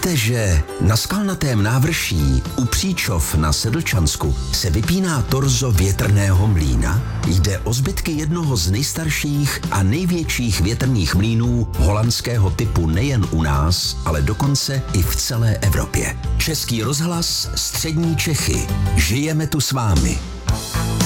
Víte, že na skalnatém návrší u Příčov na Sedlčansku se vypíná torzo větrného mlýna? Jde o zbytky jednoho z nejstarších a největších větrných mlýnů holandského typu nejen u nás, ale dokonce i v celé Evropě. Český rozhlas, Střední Čechy. Žijeme tu s vámi.